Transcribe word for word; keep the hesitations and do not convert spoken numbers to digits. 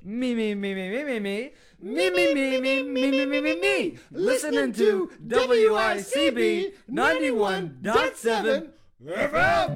Me, me, me, me, me, me, me. Me, me, me, me, me, me, me, me, me. Listening to W I C B ninety-one point seven F M.